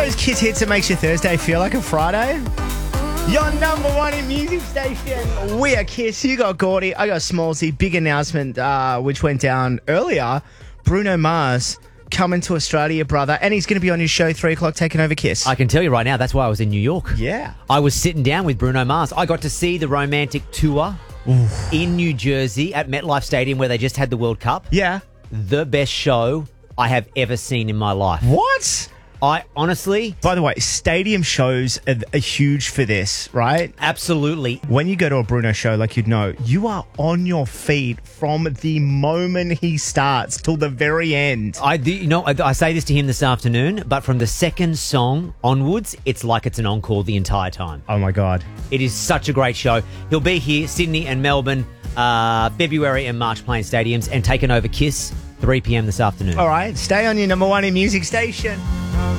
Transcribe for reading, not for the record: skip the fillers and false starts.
those Kiss hits that makes your Thursday feel like a Friday? Your number one in music station. We are Kiss. You got Gordy. I got Smallsy. Big announcement which went down earlier. Bruno Mars coming to Australia, brother. And he's going to be on his show 3 o'clock taking over Kiss. I can tell you right now, that's why I was in New York. Yeah. I was sitting down with Bruno Mars. I got to see the Romantic Tour in New Jersey at MetLife Stadium where they just had the World Cup. Yeah. The best show I have ever seen in my life. What? I honestly... By the way, stadium shows are huge for this, right? Absolutely. When you go to a Bruno show, like you'd know, you are on your feet from the moment he starts till the very end. I say this to him this afternoon, but from the second song onwards, it's like it's an encore the entire time. Oh, my God. It is such a great show. He'll be here, Sydney and Melbourne, February and March playing stadiums and taking over Kiss 3 p.m. this afternoon. All right, stay on your number one in music station.